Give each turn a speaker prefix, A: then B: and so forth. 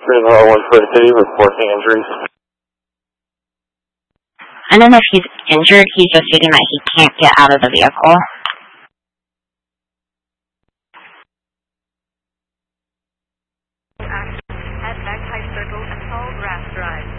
A: Greenlaw 1 City reporting injuries.
B: I don't know if he's injured, he's just stating that he can't get out of the vehicle.
C: At Bagpipe Circle and Paul Grass Drive.